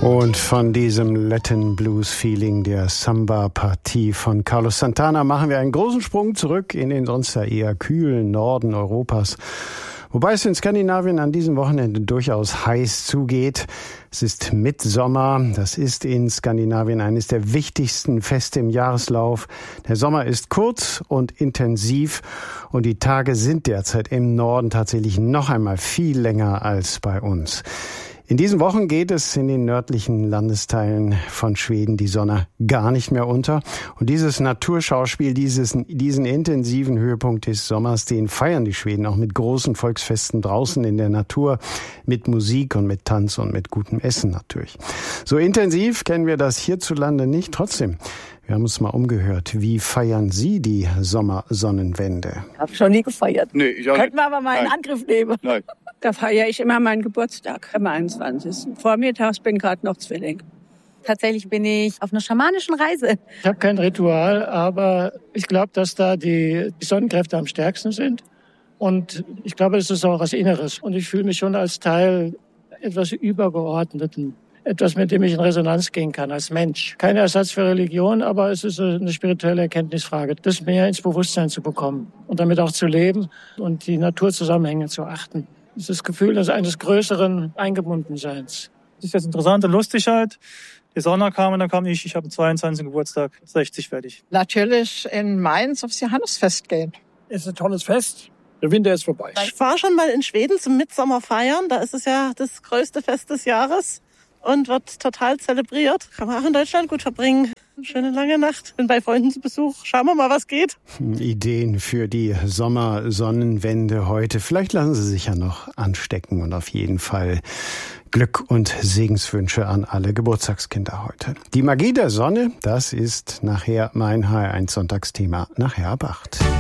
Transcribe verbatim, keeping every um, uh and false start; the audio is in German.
Und von diesem Latin Blues Feeling der Samba-Partie von Carlos Santana machen wir einen großen Sprung zurück in den sonst ja eher kühlen Norden Europas. Wobei es in Skandinavien an diesem Wochenende durchaus heiß zugeht. Es ist Mittsommer. Das ist in Skandinavien eines der wichtigsten Feste im Jahreslauf. Der Sommer ist kurz und intensiv und die Tage sind derzeit im Norden tatsächlich noch einmal viel länger als bei uns. In diesen Wochen geht es in den nördlichen Landesteilen von Schweden die Sonne gar nicht mehr unter. Und dieses Naturschauspiel, dieses, diesen intensiven Höhepunkt des Sommers, den feiern die Schweden auch mit großen Volksfesten draußen in der Natur, mit Musik und mit Tanz und mit gutem Essen natürlich. So intensiv kennen wir das hierzulande nicht. Trotzdem, wir haben uns mal umgehört. Wie feiern Sie die Sommersonnenwende? Ich habe schon nie gefeiert. Nee, ich auch nicht. Könnten wir aber mal in Angriff nehmen. Nein. Da feiere ich immer meinen Geburtstag, am einundzwanzigsten Vormittags bin gerade noch Zwilling. Tatsächlich bin ich auf einer schamanischen Reise. Ich habe kein Ritual, aber ich glaube, dass da die, die Sonnenkräfte am stärksten sind. Und ich glaube, das ist auch was Inneres. Und ich fühle mich schon als Teil etwas Übergeordneten. Etwas, mit dem ich in Resonanz gehen kann als Mensch. Kein Ersatz für Religion, aber es ist eine spirituelle Erkenntnisfrage, das mehr ins Bewusstsein zu bekommen und damit auch zu leben und die Naturzusammenhänge zu achten. Das ist das Gefühl eines größeren Eingebundenseins. Das ist jetzt interessant und lustig halt. Die Sonne kam und dann kam ich. Ich habe am zweiundzwanzigsten Geburtstag, sechzig fertig. Natürlich in Mainz aufs Johannesfest gehen. Ist ein tolles Fest. Der Winter ist vorbei. Ich war schon mal in Schweden zum Mittsommer feiern. Da ist es ja das größte Fest des Jahres und wird total zelebriert. Kann man auch in Deutschland gut verbringen. Schöne lange Nacht. Bin bei Freunden zu Besuch. Schauen wir mal, was geht. Ideen für die Sommersonnenwende heute. Vielleicht lassen Sie sich ja noch anstecken und auf jeden Fall Glück und Segenswünsche an alle Geburtstagskinder heute. Die Magie der Sonne, das ist nachher mein H R eins Sonntagsthema, nachher ab acht.